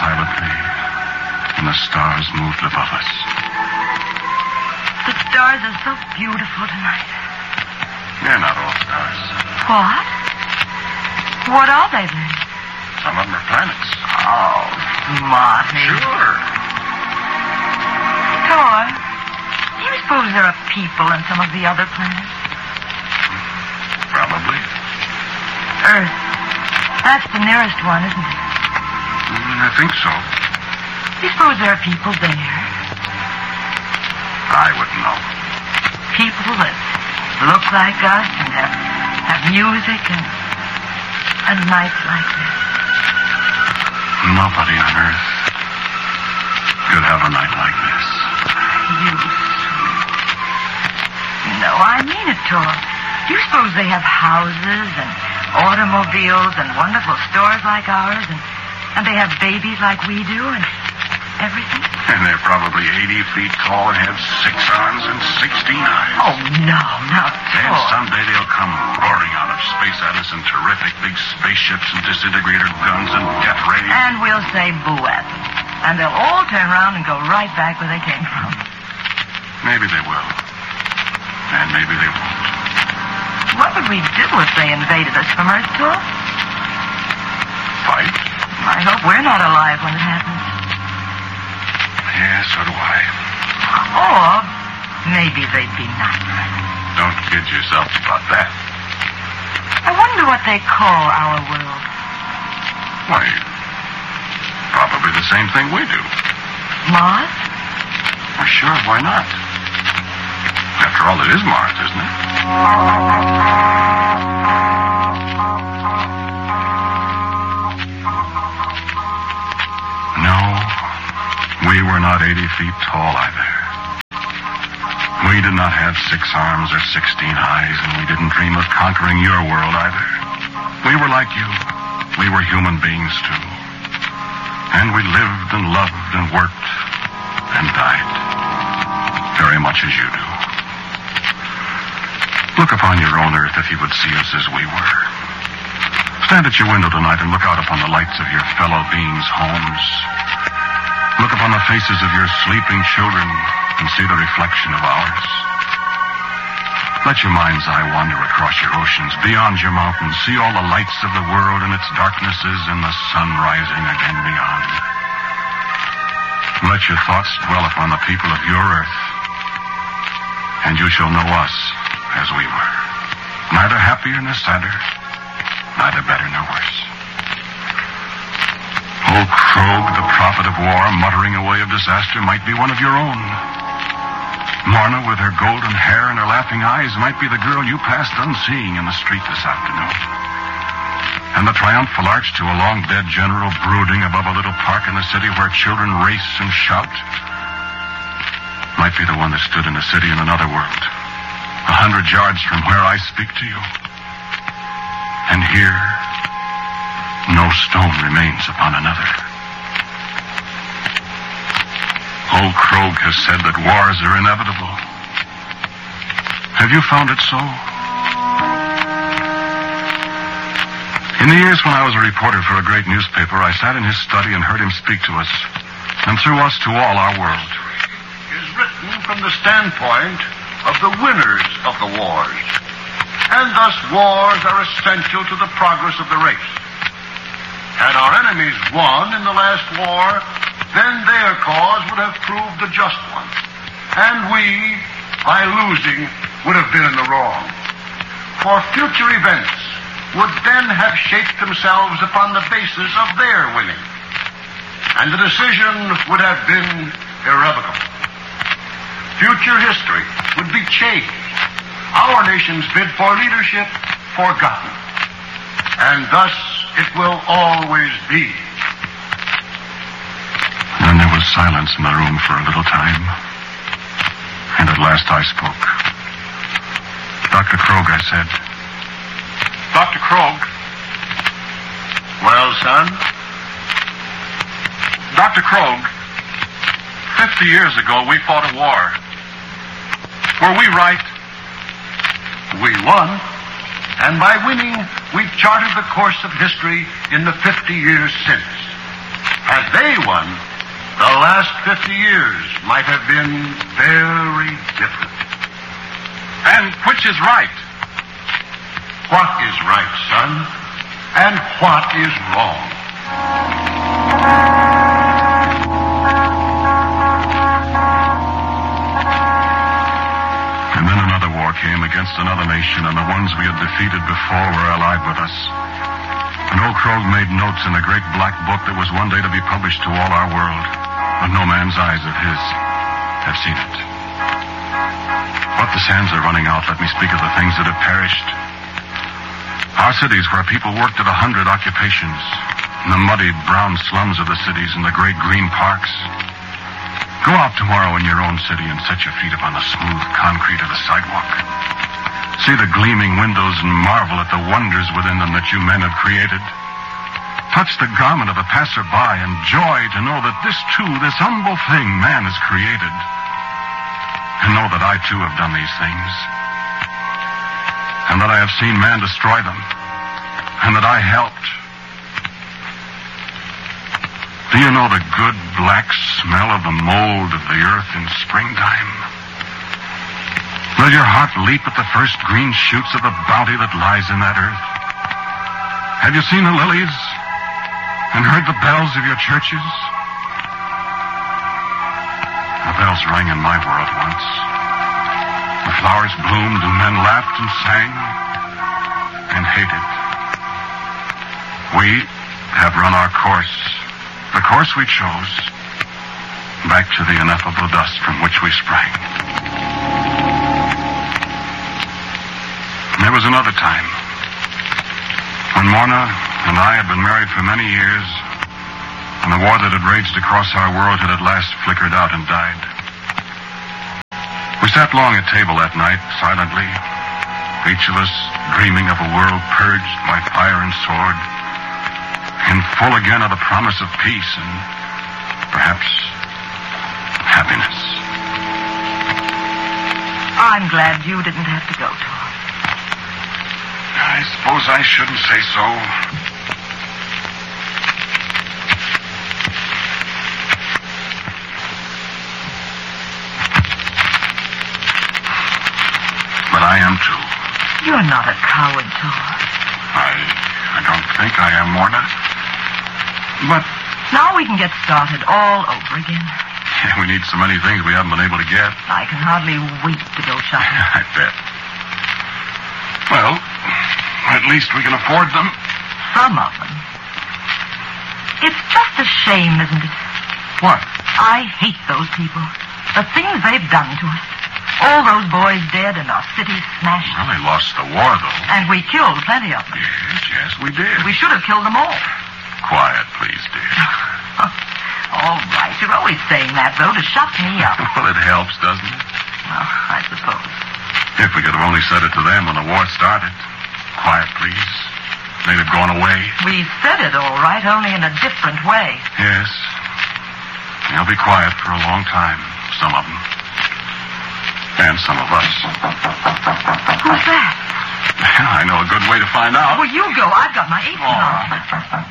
silently, and the stars moved above us. The stars are so beautiful tonight. They're not all stars. What? What are they then? Some of them are planets. Oh, Marty. Sure. Thor, do you suppose there are people on some of the other planets? Probably. Earth. That's the nearest one, isn't it? I think so. Do you suppose there are people there? I wouldn't know. People that look like us and have music and nights like this? Nobody on Earth could have a night like this. You sweet. No, I mean it, Thor. Do you suppose they have houses and automobiles and wonderful stores like ours and they have babies like we do and everything? And they're probably 80 feet tall and have 6 arms and 16 eyes. Oh, no, not And Thor. someday they'll come roaring out of space at us in terrific big spaceships and disintegrator guns and death rays. And we'll say boo at them. And they'll all turn around and go right back where they came from. Maybe they will. And maybe they won't. What would we do if they invaded us from Earth, Thor? Fight? I hope we're not alive when it happens. Yeah, so do I. Or maybe they'd be nice. Don't kid yourself about that. I wonder what they call our world. Why, probably the same thing we do. Mars? Well, sure, why not? After all, it is Mars, isn't it? No, we were not 80 feet tall either. We did not have 6 arms or 16 eyes, and we didn't dream of conquering your world either. We were like you. We were human beings, too. And we lived and loved and worked and died. Very much as you do. Look upon your own Earth if you would see us as we were. Stand at your window tonight and look out upon the lights of your fellow beings' homes. Look upon the faces of your sleeping children and see the reflection of ours. Let your mind's eye wander across your oceans, beyond your mountains. See all the lights of the world and its darknesses and the sun rising again beyond. Let your thoughts dwell upon the people of your Earth, and you shall know us as we were. Neither happier nor sadder, neither better nor worse. Old Krog, the prophet of war, muttering away of disaster, might be one of your own. Marna, with her golden hair and her laughing eyes, might be the girl you passed unseeing in the street this afternoon. And the triumphal arch to a long-dead general brooding above a little park in the city where children race and shout might be the one that stood in a city in another world, 100 yards from where I speak to you. And here, no stone remains upon another. Old Krog has said that wars are inevitable. Have you found it so? In the years when I was a reporter for a great newspaper, I sat in his study and heard him speak to us, and through us to all our world. Is written from the standpoint of the winners of the wars. And thus wars are essential to the progress of the race. Had our enemies won in the last war, then their cause would have proved the just one. And we, by losing, would have been in the wrong. For future events would then have shaped themselves upon the basis of their winning. And the decision would have been irrevocable. Future history would be changed. Our nation's bid for leadership forgotten. And thus it will always be. Then there was silence in the room for a little time. And at last I spoke. Dr. Krog, I said. Dr. Krog. Well, son? Dr. Krog, 50 years ago we fought a war. Were we right? We won. And by winning, we charted the course of history in the 50 years since. Has they won, the last 50 years might have been very different. And which is right? What is right, son? And what is wrong? And then another war came against another nation, and the ones we had defeated before were allied with us. And old Krogh made notes in a great black book that was one day to be published to all our world, but no man's eyes of his have seen it. But the sands are running out. Let me speak of the things that have perished. Our cities, where people worked at 100 occupations, in the muddy brown slums of the cities and the great green parks. Go out tomorrow in your own city and set your feet upon the smooth concrete of the sidewalk. See the gleaming windows and marvel at the wonders within them that you men have created. Touch the garment of a passerby and joy to know that this too, this humble thing man has created. And know that I too have done these things. And that I have seen man destroy them. And that I helped. Do you know the good black smell of the mold of the earth in springtime? Will your heart leap at the first green shoots of the bounty that lies in that earth? Have you seen the lilies and heard the bells of your churches? The bells rang in my world once. The flowers bloomed and men laughed and sang and hated. We have run our course, the course we chose, back to the ineffable dust from which we sprang. There was another time when Morna and I had been married for many years, and the war that had raged across our world had at last flickered out and died. We sat long at table that night, silently, each of us dreaming of a world purged by fire and sword, and full again of the promise of peace and perhaps happiness. I'm glad you didn't have to go, Tom. I suppose I shouldn't say so. But I am too. You're not a coward, Tom. I don't think I am, Morna. But Now we can get started all over again. we need so many things we haven't been able to get. I can hardly wait to go shopping. I bet. Well, at least we can afford them. Some of them. It's just a shame, isn't it? What? I hate those people. The things they've done to us. All those boys dead and our cities smashed. Well, they lost the war, though. And we killed plenty of them. Yes, we did. We should have killed them all. Quiet, please, dear. All right. You're always saying that, though, to shut me up. Well, it helps, doesn't it? Well, I suppose. If we could have only said it to them when the war started. Quiet, please. They'd have gone away. We said it all right, only in a different way. Yes. They'll be quiet for a long time, some of them. And some of us. Who's that? I know a good way to find out. Well, you go. I've got my apron All on. right.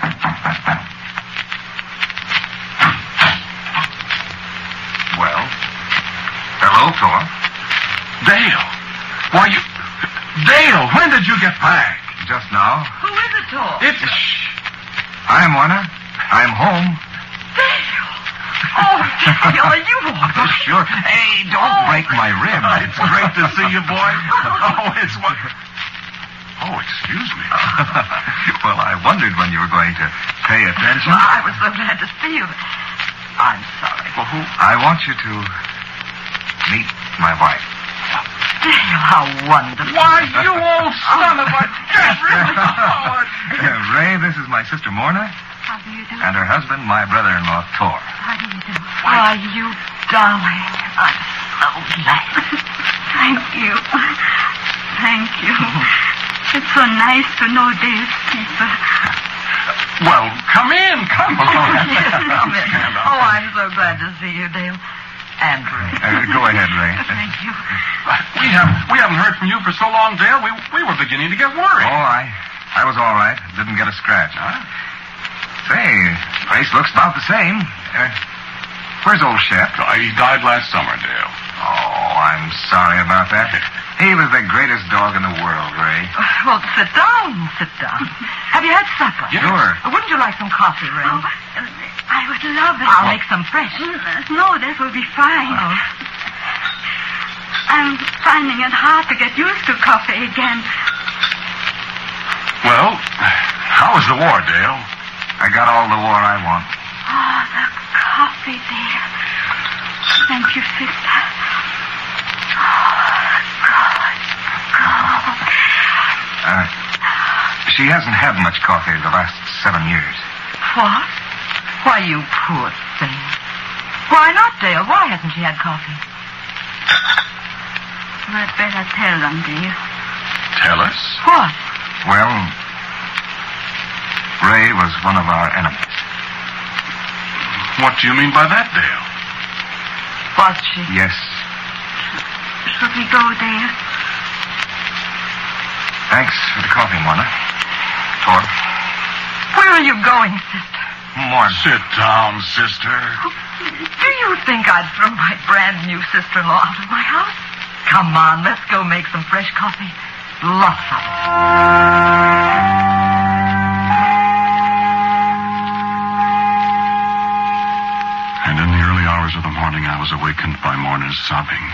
Well, hello, Thor. Dale. Why, you... Dale, when did you get back? Just now. Who is it, Tor? It's... I'm Warner. I'm home. Dale. Oh, Dale, are you all right? Sure. Hey, don't break my rib. It's great to see you, boy. Oh, it's what... Oh, excuse me. Well, I wondered when you were going to pay attention. Well, I was so glad to see you. I'm sorry. Well, who... I want you to meet my wife. Dale, how wonderful. Why, you old son of a... Yes, really? Oh, Ray, this is my sister Morna, How do you do? and her husband, my brother-in-law, Thor. How do you do? Why, you darling. I'm so glad. Thank you. Thank you. It's so nice to know these people. Well, come in. Come on. Yes, come in. Stand up. Oh, I'm so glad to see you, Dale. And Ray. Go ahead, Ray. Thank you. We haven't heard from you for so long, Dale. We were beginning to get worried. Oh, I was all right. Didn't get a scratch. Huh? Say, place looks about the same. Where's old Shep? He died last summer, Dale. Oh, I'm sorry about that. He was the greatest dog in the world, Ray. Well, sit down. Have you had supper? Yes. Sure. Wouldn't you like some coffee, Ray? Oh, I would love it. I'll make some fresh. No, that will be fine. Oh. I'm finding it hard to get used to coffee again. Well, how was the war, Dale? I got all the war I want. Oh, the coffee, dear. Thank you, sister. Oh, God. She hasn't had much coffee the last 7 years. What? Why, you poor thing. Why not, Dale? Why hasn't she had coffee? We'd better tell them, dear. Tell us. What? Well, Ray was one of our enemies. What do you mean by that, Dale? Was she? Yes. Should we go, dear? Thanks for the coffee, Mona. Torb. Where are you going, sister? Morning. Sit down, sister. Do you think I'd throw my brand new sister-in-law out of my house? Come on, let's go make some fresh coffee. Lots of it. And in the early hours of the morning, I was awakened by Morna's sobbing.